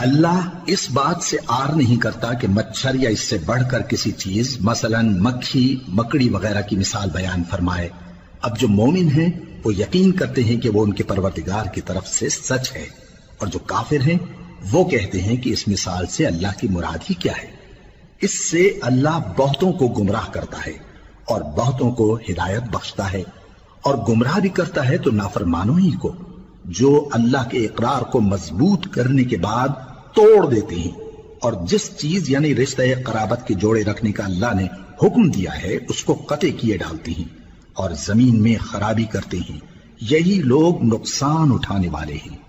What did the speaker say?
अल्लाह इस बात से आर नहीं करता कि मच्छर या इससे बढ़कर किसी चीज मसलन मक्खी मकड़ी वगैरह की मिसाल बयान फरमाए। अब जो मोमिन हैं वो यकीन करते हैं कि वो उनके परवरदिगार की तरफ से सच है, और जो काफिर हैं वो कहते हैं कि इस मिसाल से अल्लाह की मुराद ही क्या है। इससे अल्लाह बहुतों को गुमराह करता है और बहुतों को हिदायत बख्शता है, और गुमराह भी करता है तो नाफरमानों ही को, जो अल्लाह के इकरार को मजबूत करने के बाद तोड़ देते हैं, और जिस चीज यानी रिश्ते कराबत के जोड़े रखने का अल्लाह ने हुक्म दिया है उसको कते किए डालते हैं और जमीन में खराबी करते हैं। यही लोग नुकसान उठाने वाले हैं।